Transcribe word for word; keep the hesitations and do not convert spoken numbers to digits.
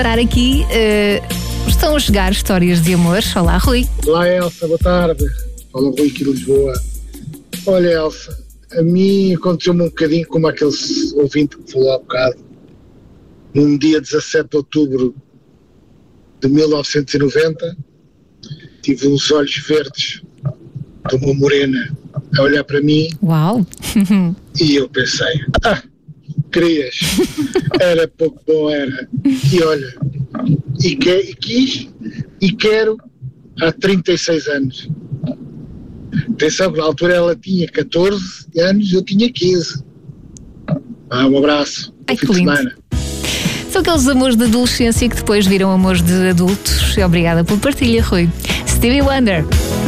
Parar aqui, uh, estão a chegar histórias de amor. Olá, Rui. Olá, Elsa, boa tarde. Olá, Rui aqui de Lisboa. Olha, Elsa, a mim aconteceu-me um bocadinho como aquele ouvinte que falou há bocado. Num dia dezassete de outubro de mil novecentos e noventa, tive os olhos verdes de uma morena a olhar para mim. Uau! E eu pensei, ah, querias, era pouco bom, era. E olha, e, que, e quis, e quero há trinta e seis anos. Atenção que na altura ela tinha catorze anos, eu tinha quinze. Ah, um abraço. Ai, que lindo. São aqueles amores de adolescência que depois viram amores de adultos. Obrigada pela partilha, Rui. Stevie Wonder.